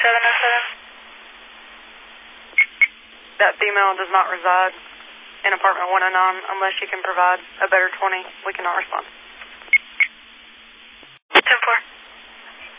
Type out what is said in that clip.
That female does not reside in apartment 109 unless you can provide a better 20. We cannot respond.